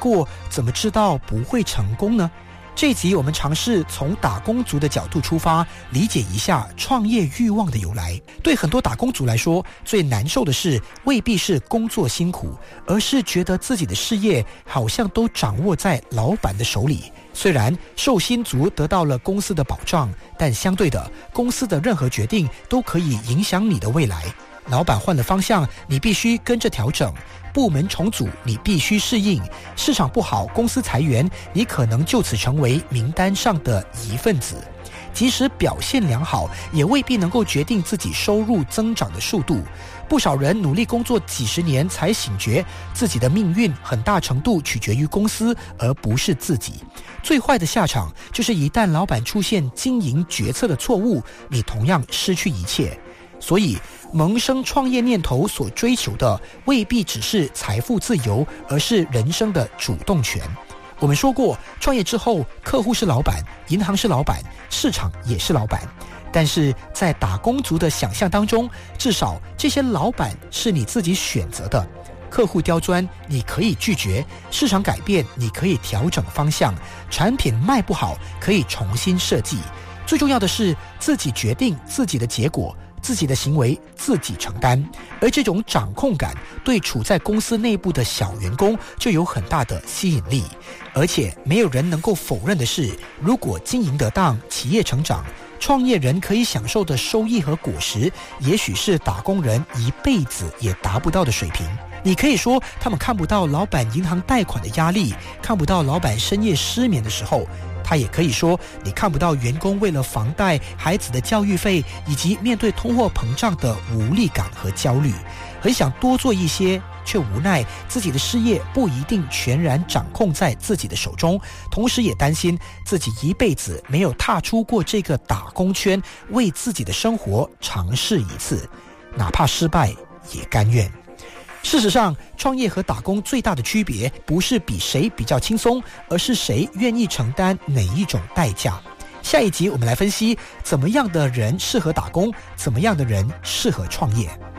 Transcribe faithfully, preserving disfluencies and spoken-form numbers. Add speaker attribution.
Speaker 1: 过，怎么知道不会成功呢？这一集我们尝试从打工族的角度出发，理解一下创业欲望的由来。对很多打工族来说，最难受的是未必是工作辛苦，而是觉得自己的事业好像都掌握在老板的手里。虽然受薪族得到了公司的保障，但相对的，公司的任何决定都可以影响你的未来。老板换了方向，你必须跟着调整；部门重组，你必须适应；市场不好，公司裁员，你可能就此成为名单上的一份子。即使表现良好，也未必能够决定自己收入增长的速度。不少人努力工作几十年才醒觉，自己的命运很大程度取决于公司，而不是自己。最坏的下场就是一旦老板出现经营决策的错误，你同样失去一切。所以萌生创业念头所追求的未必只是财富自由，而是人生的主动权。我们说过，创业之后，客户是老板，银行是老板，市场也是老板。但是在打工族的想象当中，至少这些老板是你自己选择的。客户刁钻，你可以拒绝；市场改变，你可以调整方向；产品卖不好，可以重新设计。最重要的是，自己决定自己的结果，自己的行为自己承担。而这种掌控感对处在公司内部的小员工就有很大的吸引力。而且没有人能够否认的是，如果经营得当，企业成长，创业人可以享受的收益和果实，也许是打工人一辈子也达不到的水平。你可以说他们看不到老板银行贷款的压力，看不到老板深夜失眠的时候，他也可以说你看不到员工为了房贷、孩子的教育费以及面对通货膨胀的无力感和焦虑。很想多做一些，却无奈自己的事业不一定全然掌控在自己的手中，同时也担心自己一辈子没有踏出过这个打工圈，为自己的生活尝试一次，哪怕失败也甘愿。事实上，创业和打工最大的区别不是比谁比较轻松，而是谁愿意承担哪一种代价。下一集我们来分析怎么样的人适合打工，怎么样的人适合创业。